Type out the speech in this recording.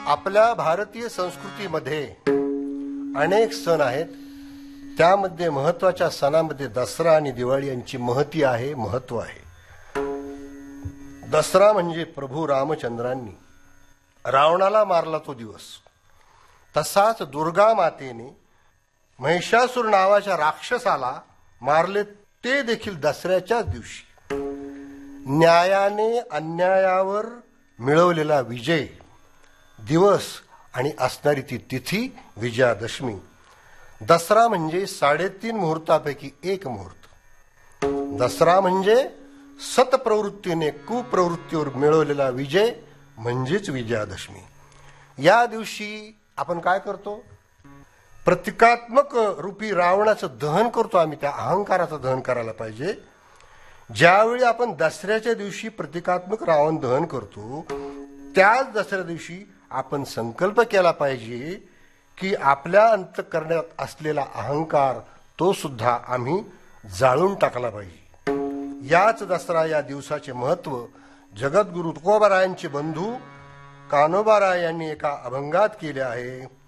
आपल्या भारतीय संस्कृतीमध्ये अनेक सण आहेत. त्यामध्ये महत्वाच्या सणामध्ये दसरा आणि दिवाळी यांची महत्व आहे. दसरा म्हणजे प्रभू रामचंद्रांनी रावणाला मारला तो दिवस. तसाच दुर्गा मातेने महिषासूर नावाच्या राक्षसाला मारले ते देखील दसऱ्याच्याच दिवशी. न्यायाने अन्यायावर मिळवलेला विजय दिवस आणि असणारी ती तिथी विजयादशमी. दसरा म्हणजे 3.5 मुहूर्तापैकी एक मुहूर्त. दसरा म्हणजे सत्प्रवृत्तीने कुप्रवृत्तीवर मिळवलेला विजय म्हणजेच विजयादशमी. या दिवशी आपण काय करतो? प्रतिकात्मक रूपी रावणाचं दहन करतो. आम्ही त्या अहंकाराचं दहन करायला पाहिजे. ज्यावेळी आपण दसऱ्याच्या दिवशी प्रतिकात्मक रावण दहन करतो, त्याच दसऱ्या दिवशी आपण संकल्प केला पाहिजे की आपल्या अंतःकरणात असलेला अहंकार तो सुद्धा आम्ही जाळून टाकला पाहिजे. याच दसरा या दिवसाचे महत्व जगद्गुरु तुकोबारायांचे बंधू कान्होबाराय यांनी एका अभंगात केले आहे.